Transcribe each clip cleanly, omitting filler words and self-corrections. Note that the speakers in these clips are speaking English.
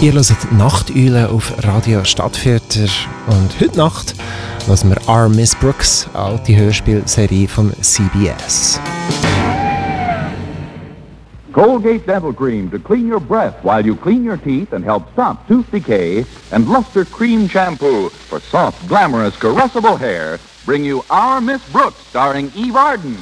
Ihr hört Nachteule auf Radio Stadtviertel und heute Nacht hören wir Our Miss Brooks, alte Hörspielserie von CBS. Colgate Dental Cream to clean your breath while you clean your teeth and help stop tooth decay, and Luster Cream Shampoo for soft, glamorous, caressable hair bring you Our Miss Brooks, starring Eve Arden.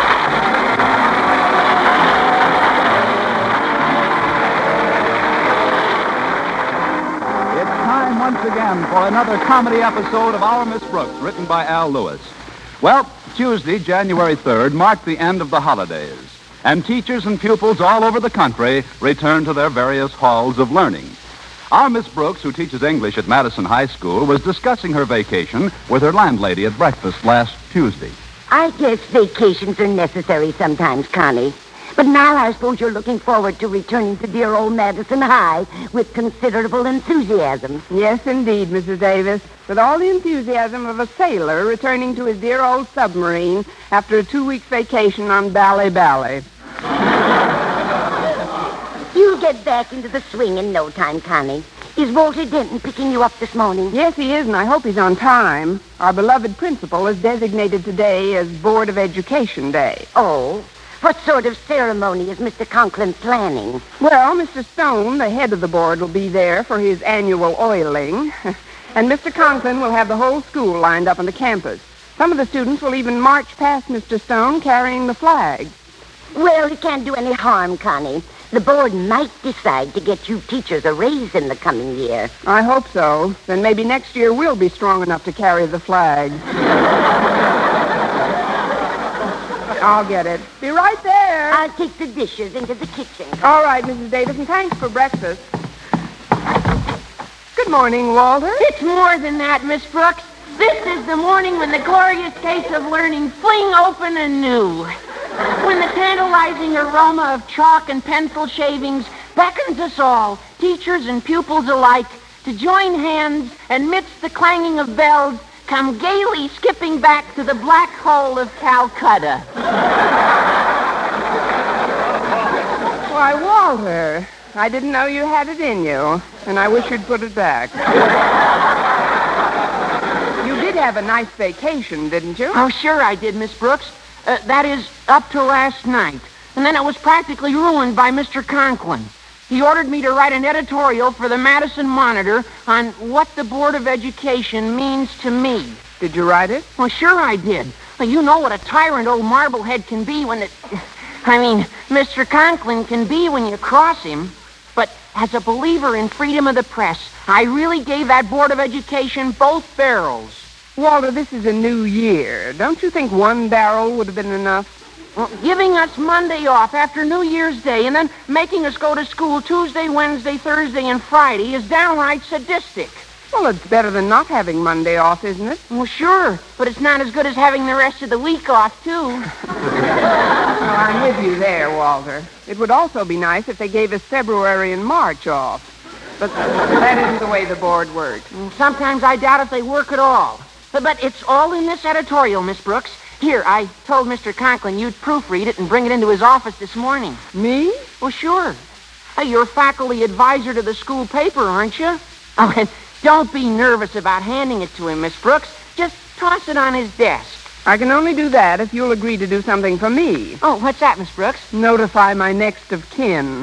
Once again for another comedy episode of Our Miss Brooks, written by Al Lewis. Well, Tuesday, January 3rd, marked the end of the holidays, and teachers and pupils all over the country return to their various halls of learning. Our Miss Brooks, who teaches English at Madison High School, was discussing her vacation with her landlady at breakfast last Tuesday. I guess vacations are necessary sometimes, Connie. But now I suppose you're looking forward to returning to dear old Madison High with considerable enthusiasm. Yes, indeed, Mrs. Davis. With all the enthusiasm of a sailor returning to his dear old submarine after a 2-week vacation on Bally. You'll get back into the swing in no time, Connie. Is Walter Denton picking you up this morning? Yes, he is, and I hope he's on time. Our beloved principal has designated today as Board of Education Day. Oh? What sort of ceremony is Mr. Conklin planning? Well, Mr. Stone, the head of the board, will be there for his annual oiling. And Mr. Conklin will have the whole school lined up on the campus. Some of the students will even march past Mr. Stone carrying the flag. Well, it can't do any harm, Connie. The board might decide to get you teachers a raise in the coming year. I hope so. Then maybe next year we'll be strong enough to carry the flag. I'll get it. Be right there. I'll take the dishes into the kitchen. All right, Mrs. Davis, and thanks for breakfast. Good morning, Walter. It's more than that, Miss Brooks. This is the morning when the glorious gates of learning fling open anew. When the tantalizing aroma of chalk and pencil shavings beckons us all, teachers and pupils alike, to join hands and midst the clanging of bells, come gaily skipping back to the black hole of Calcutta. Why, Walter, I didn't know you had it in you, and I wish you'd put it back. You did have a nice vacation, didn't you? Oh, sure I did, Miss Brooks. That is, up to last night. And then it was practically ruined by Mr. Conklin. He ordered me to write an editorial for the Madison Monitor on what the Board of Education means to me. Did you write it? Well, sure I did. Well, you know what a tyrant old Marblehead can be when Mr. Conklin can be when you cross him. But as a believer in freedom of the press, I really gave that Board of Education both barrels. Walter, this is a new year. Don't you think one barrel would have been enough? Well, giving us Monday off after New Year's Day and then making us go to school Tuesday, Wednesday, Thursday, and Friday is downright sadistic. Well, it's better than not having Monday off, isn't it? Well, sure, but it's not as good as having the rest of the week off, too. Well, I'm with you there, Walter. It would also be nice if they gave us February and March off. But that isn't the way the board works. Sometimes I doubt if they work at all. But it's all in this editorial, Miss Brooks. Here, I told Mr. Conklin you'd proofread it and bring it into his office this morning. Me? Well, sure. Hey, you're faculty advisor to the school paper, aren't you? Oh, and don't be nervous about handing it to him, Miss Brooks. Just toss it on his desk. I can only do that if you'll agree to do something for me. Oh, what's that, Miss Brooks? Notify my next of kin.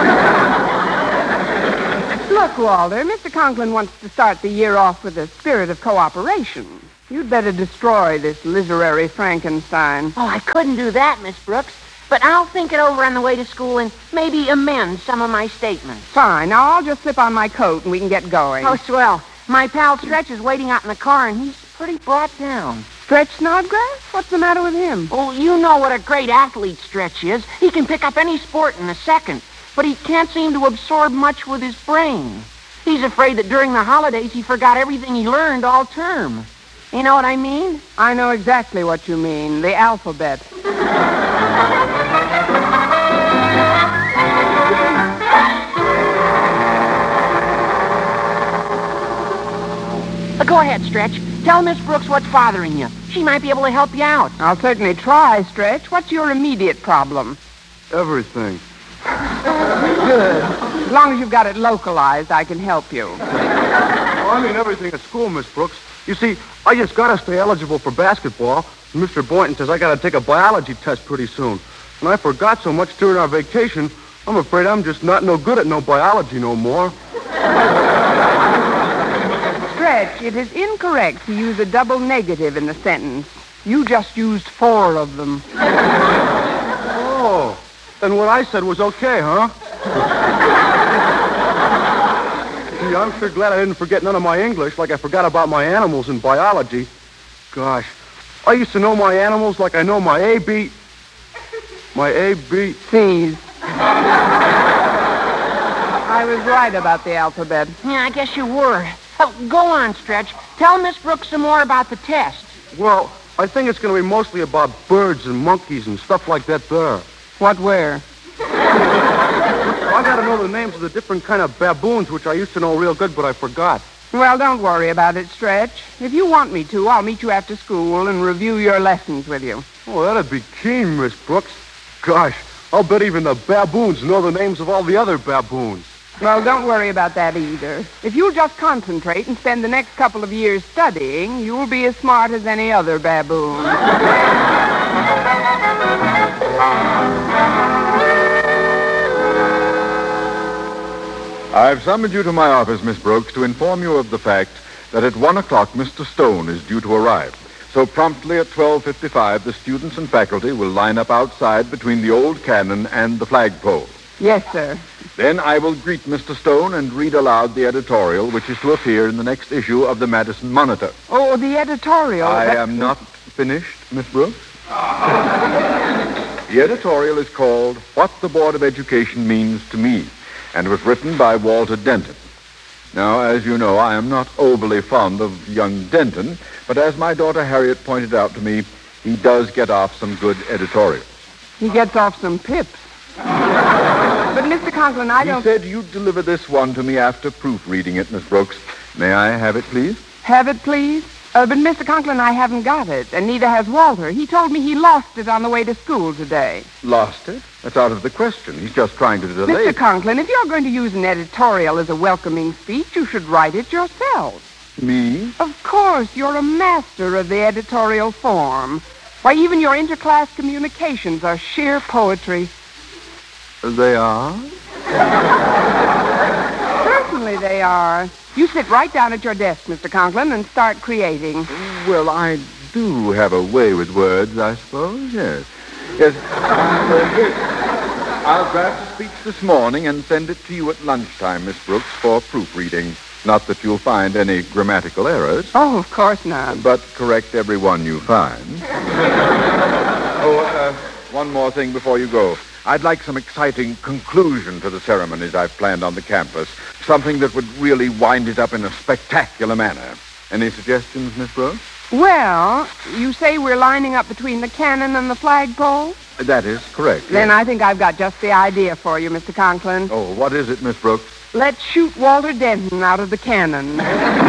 Look, Walter, Mr. Conklin wants to start the year off with a spirit of cooperation. You'd better destroy this literary Frankenstein. Oh, I couldn't do that, Miss Brooks. But I'll think it over on the way to school and maybe amend some of my statements. Fine. Now, I'll just slip on my coat and we can get going. Oh, swell. My pal Stretch is waiting out in the car and he's pretty brought down. Stretch Snodgrass? What's the matter with him? Oh, you know what a great athlete Stretch is. He can pick up any sport in a second, but he can't seem to absorb much with his brain. He's afraid that during the holidays he forgot everything he learned all term. You know what I mean? I know exactly what you mean. The alphabet. Go ahead, Stretch. Tell Miss Brooks what's bothering you. She might be able to help you out. I'll certainly try, Stretch. What's your immediate problem? Everything. Good. As long as you've got it localized, I can help you. Well, I mean everything at school, Miss Brooks. You see, I just got to stay eligible for basketball. And Mr. Boynton says I got to take a biology test pretty soon. And I forgot so much during our vacation, I'm afraid I'm just not no good at no biology no more. Stretch, it is incorrect to use a double negative in the sentence. You just used 4 of them. Oh, then what I said was okay, huh? Gee, I'm sure glad I didn't forget none of my English like I forgot about my animals in biology. Gosh, I used to know my animals like I know my A-B... My A-B-C's. I was right about the alphabet. Yeah, I guess you were. Oh, go on, Stretch. Tell Miss Brooks some more about the test. Well, I think it's going to be mostly about birds and monkeys and stuff like that there. What, where? I got to know the names of the different kind of baboons, which I used to know real good, but I forgot. Well, don't worry about it, Stretch. If you want me to, I'll meet you after school and review your lessons with you. Oh, that'd be keen, Miss Brooks. Gosh, I'll bet even the baboons know the names of all the other baboons. Well, don't worry about that either. If you'll just concentrate and spend the next couple of years studying, you'll be as smart as any other baboon. I've summoned you to my office, Miss Brooks, to inform you of the fact that at 1 o'clock Mr. Stone is due to arrive. So promptly at 12:55, the students and faculty will line up outside between the old cannon and the flagpole. Yes, sir. Then I will greet Mr. Stone and read aloud the editorial which is to appear in the next issue of the Madison Monitor. Oh, the editorial. I am not finished, Miss Brooks. The editorial is called What the Board of Education Means to Me, and was written by Walter Denton. Now, as you know, I am not overly fond of young Denton, but as my daughter Harriet pointed out to me, he does get off some good editorials. He gets off some pips. But, Mr. Conklin, I don't... He said you'd deliver this one to me after proofreading it, Miss Brooks. May I have it, please? Have it, please? But, Mr. Conklin, I haven't got it, and neither has Walter. He told me he lost it on the way to school today. Lost it? That's out of the question. He's just trying to delay Mr. it. Conklin, if you're going to use an editorial as a welcoming speech, you should write it yourself. Me? Of course, you're a master of the editorial form. Why, even your interclass communications are sheer poetry. They are? Certainly they are. You sit right down at your desk, Mr. Conklin, and start creating. Well, I do have a way with words, I suppose, yes. Yes, I'll draft a speech this morning and send it to you at lunchtime, Miss Brooks, for proofreading. Not that you'll find any grammatical errors. Oh, of course not. But correct every one you find. One more thing before you go. I'd like some exciting conclusion to the ceremonies I've planned on the campus. Something that would really wind it up in a spectacular manner. Any suggestions, Miss Brooks? Well, you say we're lining up between the cannon and the flagpole? That is correct. Then yes. I think I've got just the idea for you, Mr. Conklin. Oh, what is it, Miss Brooks? Let's shoot Walter Denton out of the cannon.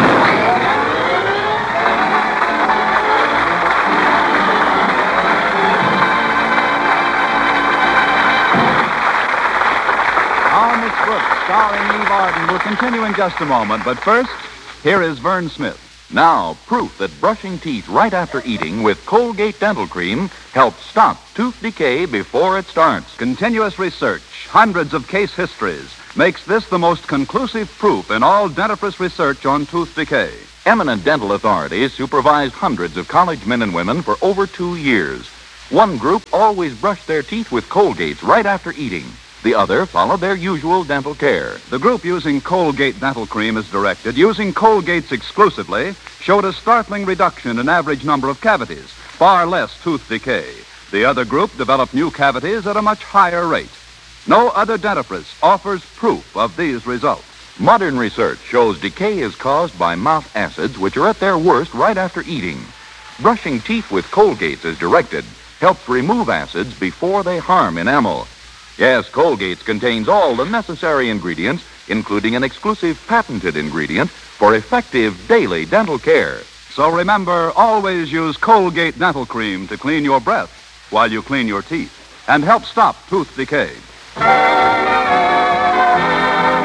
Our Miss Brooks, starring Eve Arden, will continue in just a moment. But first, here is Vern Smith. Now, proof that brushing teeth right after eating with Colgate Dental Cream helps stop tooth decay before it starts. Continuous research, hundreds of case histories, makes this the most conclusive proof in all dentifrice research on tooth decay. Eminent dental authorities supervised hundreds of college men and women for over 2 years. One group always brushed their teeth with Colgates right after eating. The other followed their usual dental care. The group using Colgate Dental Cream as directed, using Colgates exclusively, showed a startling reduction in average number of cavities, far less tooth decay. The other group developed new cavities at a much higher rate. No other dentifrice offers proof of these results. Modern research shows decay is caused by mouth acids, which are at their worst right after eating. Brushing teeth with Colgates as directed helps remove acids before they harm enamel. Yes, Colgates contains all the necessary ingredients, including an exclusive patented ingredient for effective daily dental care. So remember, always use Colgate Dental Cream to clean your breath while you clean your teeth and help stop tooth decay.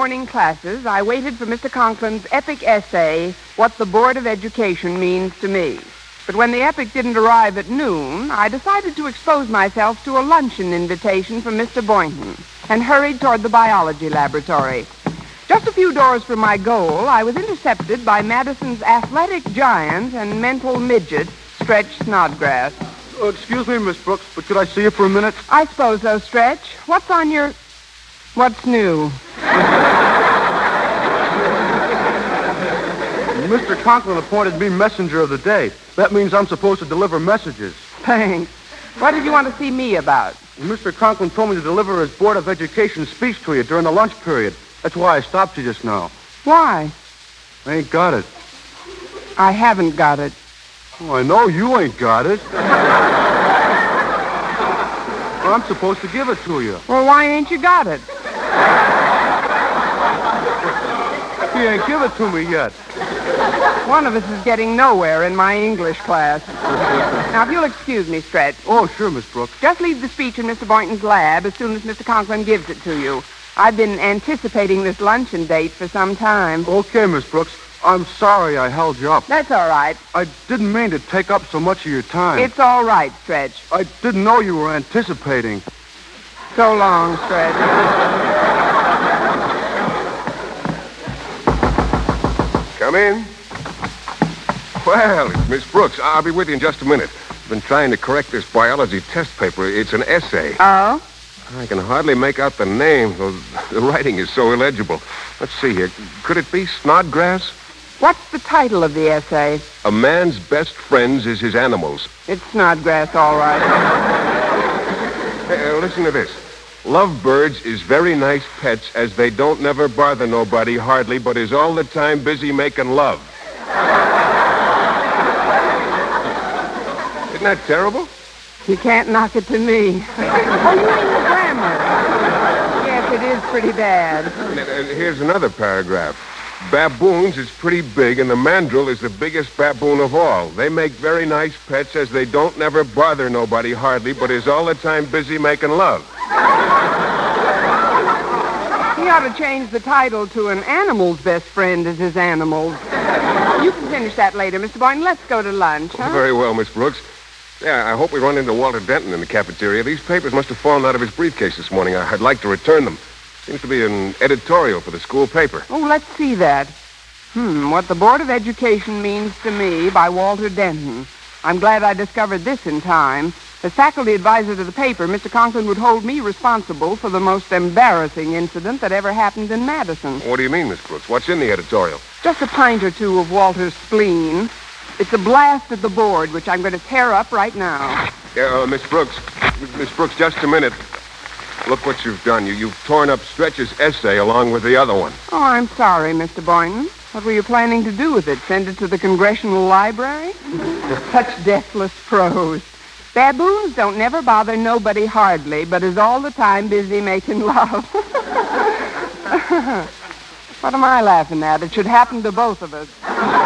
morning classes, I waited for Mr. Conklin's epic essay, What the Board of Education Means to Me. But when the epic didn't arrive at noon, I decided to expose myself to a luncheon invitation from Mr. Boynton and hurried toward the biology laboratory. Just a few doors from my goal, I was intercepted by Madison's athletic giant and mental midget, Stretch Snodgrass. Excuse me, Miss Brooks, but could I see you for a minute? I suppose so, Stretch. What's on your... What's new? Mr. Conklin appointed me messenger of the day. That means I'm supposed to deliver messages. Thanks. What did you want to see me about? Mr. Conklin told me to deliver his Board of Education speech to you during the lunch period. That's why I stopped you just now. Why? I ain't got it. I haven't got it. Oh, I know you ain't got it. Well, I'm supposed to give it to you. Well, why ain't you got it? You ain't give it to me yet. One of us is getting nowhere in my English class. Now, if you'll excuse me, Stretch. Oh, sure, Miss Brooks. Just leave the speech in Mr. Boynton's lab as soon as Mr. Conklin gives it to you. I've been anticipating this luncheon date for some time. Okay, Miss Brooks. I'm sorry I held you up. That's all right. I didn't mean to take up so much of your time. It's all right, Stretch. I didn't know you were anticipating. So long, Stretch. Come in. Well, it's Miss Brooks. I'll be with you in just a minute. I've been trying to correct this biology test paper. It's an essay. Oh? I can hardly make out the name. The writing is so illegible. Let's see here. Could it be Snodgrass? What's the title of the essay? A man's best friends is his animals. It's Snodgrass, all right. Hey, listen to this. Lovebirds is very nice pets as they don't never bother nobody hardly, but is all the time busy making love. Isn't that terrible? You can't knock it to me. Oh, you mean the grammar? Yes, it is pretty bad. And here's another paragraph. Baboons is pretty big, and the mandrill is the biggest baboon of all. They make very nice pets as they don't never bother nobody hardly, but is all the time busy making love. He ought to change the title to An Animal's Best Friend is His Animals. You can finish that later, Mr. Boynton. Let's go to lunch, huh? Very well, Miss Brooks. Yeah, I hope we run into Walter Denton in the cafeteria. These papers must have fallen out of his briefcase this morning. I'd like to return them. Seems to be an editorial for the school paper. Oh, let's see that. What the Board of Education Means to Me by Walter Denton. I'm glad I discovered this in time. As faculty advisor to the paper, Mr. Conklin would hold me responsible for the most embarrassing incident that ever happened in Madison. What do you mean, Miss Brooks? What's in the editorial? Just a pint or two of Walter's spleen. It's a blast at the board, which I'm going to tear up right now. Miss Brooks, just a minute. Look what you've done. You've torn up Stretch's essay along with the other one. Oh, I'm sorry, Mr. Boynton. What were you planning to do with it? Send it to the Congressional Library? Such deathless prose. Baboons don't never bother nobody hardly, but is all the time busy making love. What am I laughing at? It should happen to both of us.